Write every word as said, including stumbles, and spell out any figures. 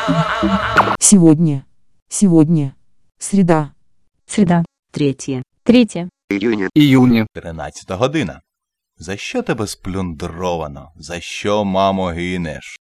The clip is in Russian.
Сегодня. Сегодня. Среда. Среда. Третє. Третє. Июня. Тринадцята година. За що тебе сплюндровано? За що, мамо, гинеш?